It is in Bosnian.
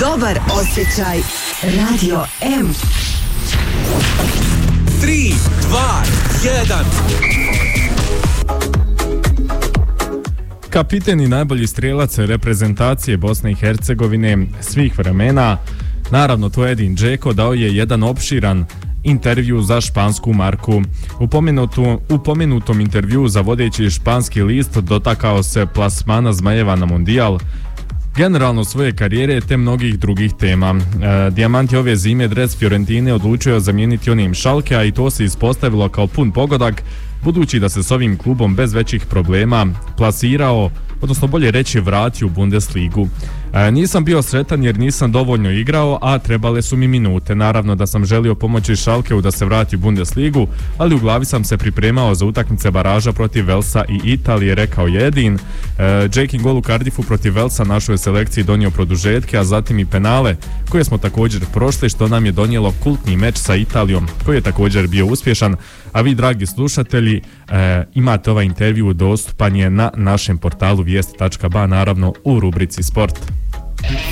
dobar osjećaj. Radio M. 3, 2, 1. Kapiten i najbolji strijelac reprezentacije Bosne i Hercegovine svih vremena, naravno to Edin Džeko, dao je jedan opširan intervju za špansku marku. U pomenutom intervju za vodeći španski list dotakao se plasmana Zmajeva na Mundijal, generalno svoje karijere te mnogih drugih tema. Dijamant je ove zime dres Fiorentine odlučio zamijeniti onim Schalkea i to se ispostavilo kao pun pogodak, budući da se s ovim klubom bez većih problema plasirao, odnosno bolje reći vratio u Bundesligu. Nisam bio sretan jer nisam dovoljno igrao, a trebale su mi minute. Naravno da sam želio pomoći Schalkeu da se vrati u Bundesligu, ali u glavi sam se pripremao za utakmice baraža protiv Velsa i Italije, rekao je Edin. Džekin gol u Cardiffu protiv Velsa našoj selekciji donio produžetke, a zatim i penale, koje smo također prošli, što nam je donijelo kultni meč sa Italijom, koji je također bio uspješan. A vi, dragi slušatelji, imate ovaj intervju dostupan je na našem portalu vijesti.ba, naravno u rubrici Sport.